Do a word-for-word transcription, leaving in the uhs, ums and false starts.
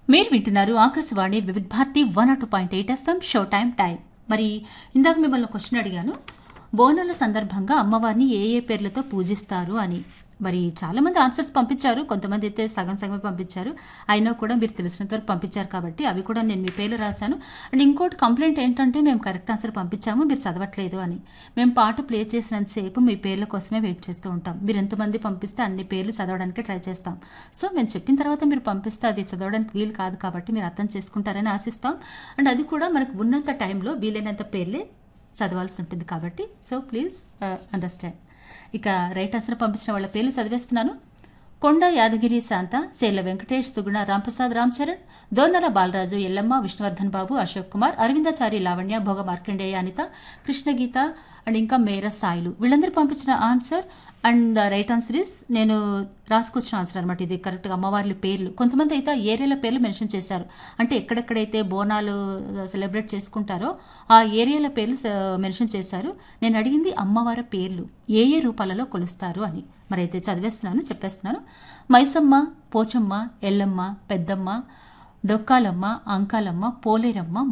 మీరు వింటున్నారు ఆకాశవాణి వివిధ Bharati one two point eight FM show time time. మరి ఇందాక మిమ్మల్ని క్వశ్చన్ అడిగాను, బోనాల సందర్భంగా అమ్మవారిని ఏ ఏ పేర్లతో పూజిస్తారు అని. మరి చాలా మంది ఆన్సర్స్ పంపించారు, కొంతమంది అయితే సగం సగమే పంపించారు. అయినా కూడా మీరు తెలిసినంత వరకు పంపించారు కాబట్టి అవి కూడా నేను మీ పేర్లు రాశాను. అండ్ ఇంకోటి కంప్లైంట్ ఏంటంటే మేము కరెక్ట్ ఆన్సర్ పంపించాము, మీరు చదవట్లేదు అని. మేము పాట ప్లే చేసినంతసేపు మీ పేర్ల కోసమే వెయిట్ చేస్తూ ఉంటాం. మీరు ఎంతమంది పంపిస్తే అన్ని పేర్లు చదవడానికి ట్రై చేస్తాం. సో మేము చెప్పిన తర్వాత మీరు పంపిస్తే అది చదవడానికి వీలు కాదు కాబట్టి మీరు అర్థం చేసుకుంటారని ఆశిస్తాం. అండ్ అది కూడా మనకు ఉన్నంత టైంలో వీలైనంత పేర్లే చదవాల్సి ఉంటుంది కాబట్టి సో ప్లీజ్ అండర్స్టాండ్. ఇక రైట్ ఆన్సర్ పంపించిన వాళ్ళ పేర్లు చదివేస్తున్నాను. కొండ యాదగిరి శాంత, సేర్ల వెంకటేష్, సుగుణ, రాంప్రసాద్, రామ్ చరణ్, దోర్నల బాలరాజు, ఎల్లమ్మ, విష్ణువర్ధన్ బాబు, అశోక్ కుమార్, అరవిందాచారి, లావణ్య, భోగ మార్కండేయ, అనిత, కృష్ణగీత అండ్ ఇంకా మేర సాయిలు వీళ్ళందరూ పంపించిన answer. And the right answer is, నేను రాసుకొచ్చిన ఆన్సర్ అనమాట ఇది. కరెక్ట్గా అమ్మవార్ల పేర్లు, కొంతమంది అయితే ఆ ఏరియాల పేర్లు మెన్షన్ చేశారు. అంటే ఎక్కడెక్కడైతే బోనాలు సెలబ్రేట్ చేసుకుంటారో ఆ ఏరియాల పేర్లు మెన్షన్ చేశారు. నేను అడిగింది అమ్మవారి పేర్లు ఏ ఏ రూపాలలో కొలుస్తారు అని. మరి అయితే చదివేస్తున్నాను, చెప్పేస్తున్నాను. మైసమ్మ, పోచమ్మ, ఎల్లమ్మ, పెద్దమ్మ, డొక్కాలమ్మ, అంకాలమ్మ, పోలేరమ్మ,